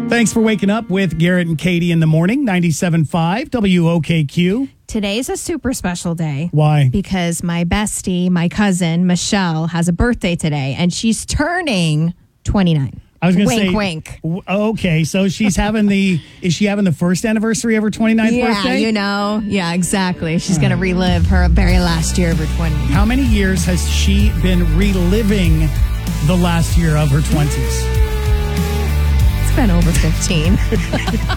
Thanks for waking up with Garrett and Katie in the morning, 97.5 WOKQ. Today's a super special day. Why? Because my bestie, my cousin, Michelle, has a birthday today, and she's turning 29. I was going to say... Wink, wink. Okay, so she's having is she having the first anniversary of her 29th birthday? Yeah, Yeah, exactly. She's going to relive her very last year of her 20s. How many years has she been reliving the last year of her 20s? It's been over 15.